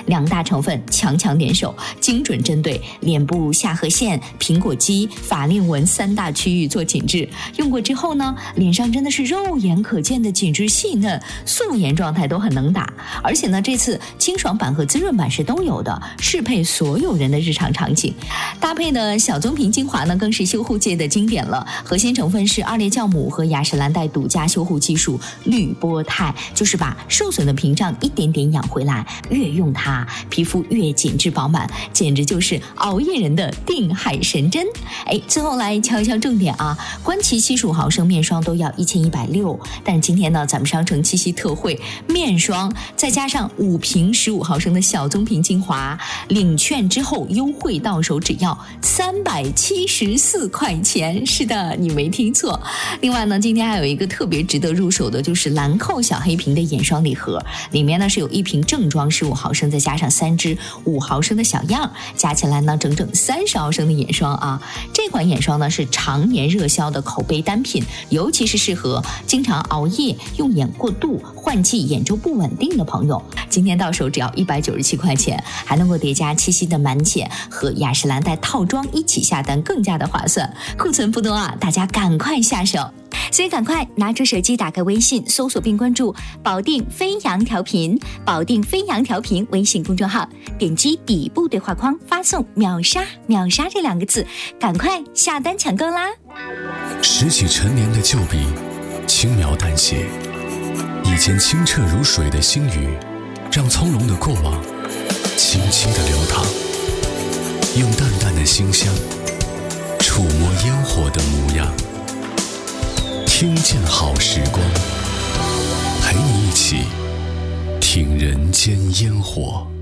2大成分强强联手，精准针对脸部下颌线、苹果肌、法令纹3大区域做紧致。用过之后呢，脸上真的是肉眼可见的紧致细嫩，素颜状态都很能打。而且呢，这次清爽版和滋润版是都有的，适配所有人的日常场景。搭配的小棕瓶精华呢，更是修护界的经典了。核心成分是2列酵母和雅诗兰黛独家修护技术滤波肽，就是把受损的屏障一点点养回来，越用它皮肤越紧致饱满，简直就是熬夜人的定海神针。最后来敲一敲重点啊，观其75毫升面霜都要1160，但今天呢，咱们商城七夕特惠面霜再加上5瓶15毫升的小棕瓶精华，领券之后优惠到手只要374块钱。是的，你没听错。另外呢，今天还有一个特别值得入手的，就是兰蔻小黑瓶的眼霜礼盒，里面呢是有1瓶正装15毫升，再加上3支5毫升的小样，加起来呢整整30毫升的眼霜啊。这款眼霜呢是常年热销的口碑单品，尤其是适合经常熬夜、用眼过度、换季眼周不稳定的朋友。今天到手只要197块钱，还能够叠加七夕的满减和雅诗兰黛套装一起下单，更加的划算。库存不多啊，大家赶快下手。 所以赶快拿出手机，打开微信，搜索并关注保定飞扬调频，保定飞扬调频微信公众号，点击底部对话框发送秒杀秒杀这2个字，赶快下单抢购啦。 拾起陈年的旧笔，轻描淡写，以前清澈如水的星宇，让从容的过往轻轻地流淌，用淡淡的馨香触摸烟火的模样，听见好时光，陪你一起听人间烟火。